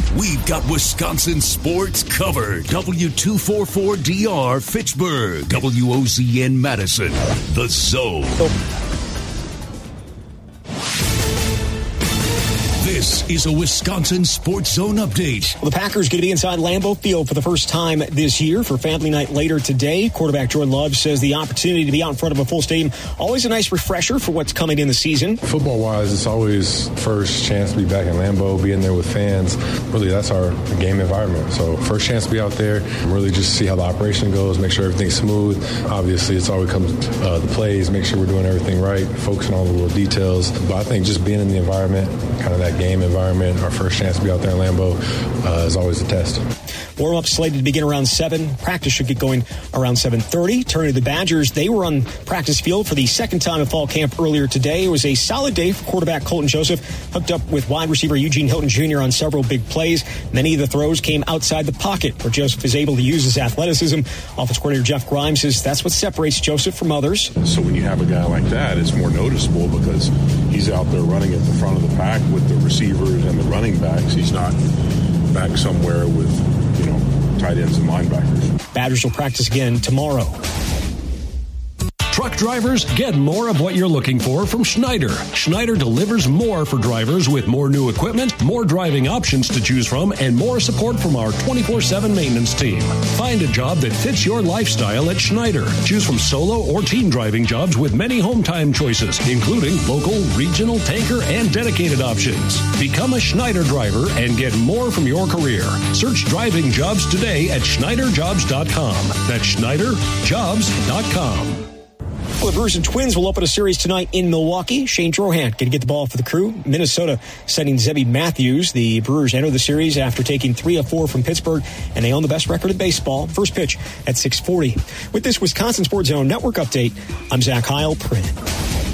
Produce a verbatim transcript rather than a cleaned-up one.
We've got Wisconsin sports covered. W two forty-four D R Fitchburg. W O Z N Madison. The Zone. This is a Wisconsin Sports Zone update. Well, the Packers going to be inside Lambeau Field for the first time this year for Family Night later today. Quarterback Jordan Love says the opportunity to be out in front of a full stadium, always a nice refresher for what's coming in the season. Football-wise, it's always first chance to be back in Lambeau, be in there with fans. Really, that's our game environment. So first chance to be out there, really just see how the operation goes, make sure everything's smooth. Obviously, it's always comes to uh, the plays, make sure we're doing everything right, focusing on all the little details. But I think just being in the environment, kind of that game environment, our first chance to be out there in Lambeau uh, is always a test. Warm-up slated to begin around seven. Practice should get going around seven thirty. Turning to the Badgers, they were on practice field for the second time in fall camp earlier today. It was a solid day for quarterback Colton Joseph, hooked up with wide receiver Eugene Hilton Junior on several big plays. Many of the throws came outside the pocket, where Joseph is able to use his athleticism. Offense coordinator Jeff Grimes says that's what separates Joseph from others. So when you have a guy like that, it's more noticeable because he's out there running at the front of the pack with the receivers and the running backs. He's not back somewhere with, you know, tight ends and linebackers. Badgers will practice again tomorrow. Truck drivers, get more of what you're looking for from Schneider. Schneider delivers more for drivers with more new equipment, more driving options to choose from, and more support from our twenty-four seven maintenance team. Find a job that fits your lifestyle at Schneider. Choose from solo or team driving jobs with many home time choices, including local, regional, tanker, and dedicated options. Become a Schneider driver and get more from your career. Search driving jobs today at Schneider Jobs dot com. That's Schneider Jobs dot com. Well, the Brewers and Twins will open a series tonight in Milwaukee. Shane Drohan going to get the ball for the Crew. Minnesota sending Zebby Matthews. The Brewers enter the series after taking three of four from Pittsburgh, and they own the best record in baseball. First pitch at six forty. With this Wisconsin Sports Zone Network update, I'm Zach Heil. Print.